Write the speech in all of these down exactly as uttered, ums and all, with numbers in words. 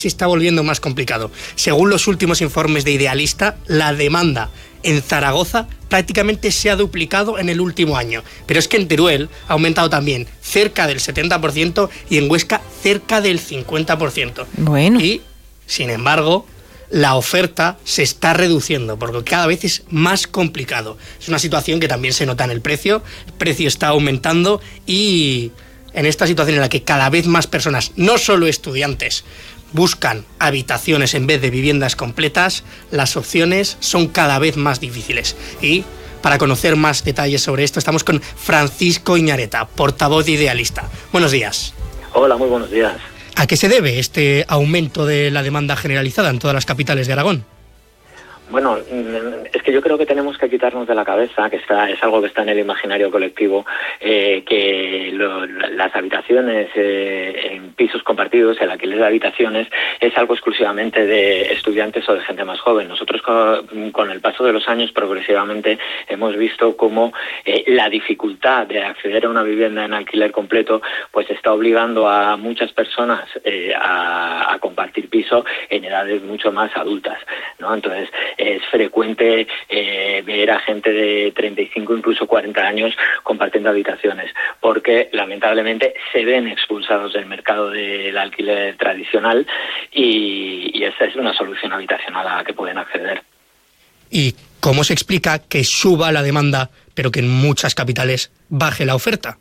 se está volviendo más complicado. Según los últimos informes de Idealista, la demanda en Zaragoza prácticamente se ha duplicado en el último año. Pero es que en Teruel ha aumentado también cerca del setenta por ciento y en Huesca cerca del cincuenta por ciento. Bueno. Y, sin embargo, la oferta se está reduciendo porque cada vez es más complicado. Es una situación que también se nota en el precio. El precio está aumentando y en esta situación en la que cada vez más personas, no solo estudiantes, buscan habitaciones en vez de viviendas completas, las opciones son cada vez más difíciles. Y para conocer más detalles sobre esto estamos con Francisco Iñareta, portavoz de Idealista. Buenos días. Hola, muy buenos días. ¿A qué se debe este aumento de la demanda generalizada en todas las capitales de Aragón? Bueno, es que yo creo que tenemos que quitarnos de la cabeza, que está, es algo que está en el imaginario colectivo, eh, que lo, las habitaciones eh, en pisos compartidos, el alquiler de habitaciones, es algo exclusivamente de estudiantes o de gente más joven. Nosotros con, con el paso de los años progresivamente hemos visto cómo eh, la dificultad de acceder a una vivienda en alquiler completo pues está obligando a muchas personas eh, a, a compartir piso en edades mucho más adultas, ¿no? Entonces, es frecuente eh, ver a gente de treinta y cinco, incluso cuarenta años compartiendo habitaciones, porque lamentablemente se ven expulsados del mercado del alquiler tradicional y, y esa es una solución habitacional a la que pueden acceder. ¿Y cómo se explica que suba la demanda, pero que en muchas capitales baje la oferta?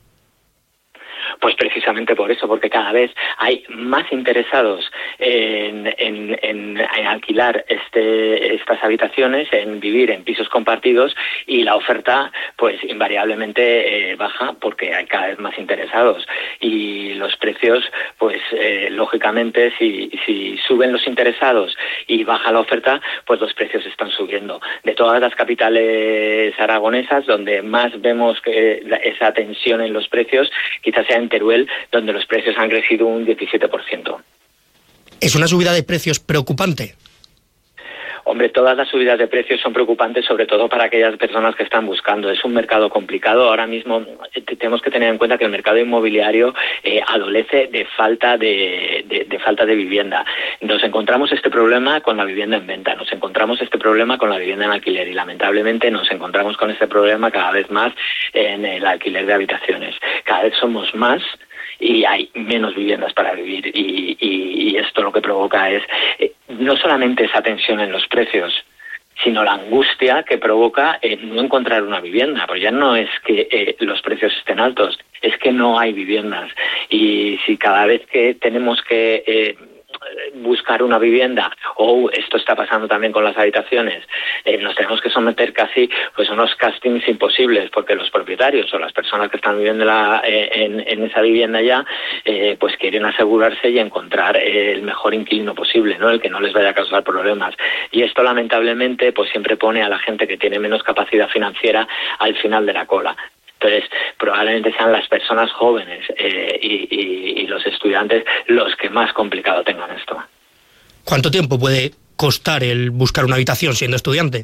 Pues precisamente por eso, porque cada vez hay más interesados en, en, en, en alquilar este, estas habitaciones, en vivir en pisos compartidos, y la oferta pues invariablemente eh, baja porque hay cada vez más interesados. Y los precios, pues eh, lógicamente, si, si suben los interesados y baja la oferta, pues los precios están subiendo. De todas las capitales aragonesas, donde más vemos que esa tensión en los precios, quizás sea en Teruel, donde los precios han crecido un diecisiete por ciento. ¿Es una subida de precios preocupante? Hombre, todas las subidas de precios son preocupantes, sobre todo para aquellas personas que están buscando. Es un mercado complicado. Ahora mismo tenemos que tener en cuenta que el mercado inmobiliario eh, adolece de falta de, de, de falta de vivienda. Nos encontramos este problema con la vivienda en venta, nos encontramos este problema con la vivienda en alquiler y lamentablemente nos encontramos con este problema cada vez más en el alquiler de habitaciones. Cada vez somos más y hay menos viviendas para vivir y, y, y esto lo que provoca es eh, no solamente esa tensión en los precios, sino la angustia que provoca eh, no encontrar una vivienda, porque ya no es que eh, los precios estén altos, es que no hay viviendas. Y si cada vez que tenemos que eh, buscar una vivienda, o esto está pasando también con las habitaciones, eh, nos tenemos que someter casi pues a unos castings imposibles, porque los propietarios o las personas que están viviendo la, eh, en, en esa vivienda ya, eh, pues quieren asegurarse y encontrar eh, el mejor inquilino posible, ¿no? El que no les vaya a causar problemas. Y esto lamentablemente pues siempre pone a la gente que tiene menos capacidad financiera al final de la cola. Entonces, probablemente sean las personas jóvenes eh, y, y, y los estudiantes los que más complicado tengan esto. ¿Cuánto tiempo puede costar el buscar una habitación siendo estudiante?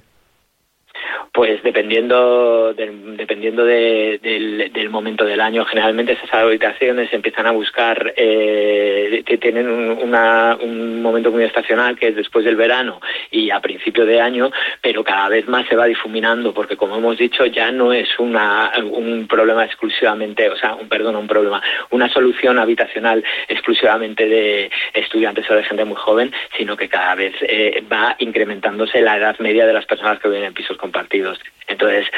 Pues dependiendo del, dependiendo de, del, del momento del año, generalmente esas habitaciones empiezan a buscar, eh, que tienen un, una, un momento muy estacional que es después del verano y a principio de año, pero cada vez más se va difuminando porque, como hemos dicho, ya no es una, un problema exclusivamente, o sea, un perdón, un problema, una solución habitacional exclusivamente de estudiantes o de gente muy joven, sino que cada vez eh, va incrementándose la edad media de las personas que viven en pisos compartidos. Entonces,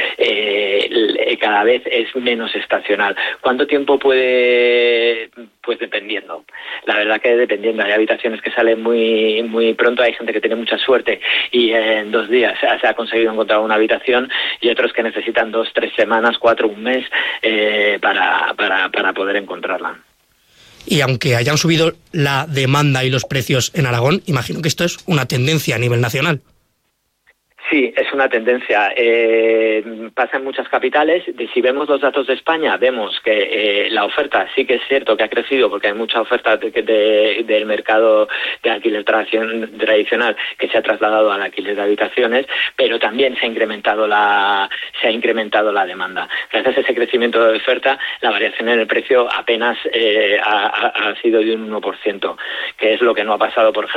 eh, cada vez es menos estacional. ¿Cuánto tiempo puede? Pues dependiendo. La verdad que dependiendo. Hay habitaciones que salen muy muy pronto, hay gente que tiene mucha suerte y en dos días se ha conseguido encontrar una habitación, y otros que necesitan dos, tres semanas, cuatro, un mes eh, para, para, para poder encontrarla. Y aunque hayan subido la demanda y los precios en Aragón, imagino que esto es una tendencia a nivel nacional. Sí, es una tendencia. Eh, pasa en muchas capitales. De, si vemos los datos de España, vemos que eh, la oferta sí que es cierto que ha crecido porque hay mucha oferta de, de, del mercado de alquiler tradicional que se ha trasladado al alquiler de habitaciones, pero también se ha incrementado la se ha incrementado la demanda. Gracias a ese crecimiento de oferta, la variación en el precio apenas eh, ha, ha sido de un uno por ciento, que es lo que no ha pasado, por ejemplo,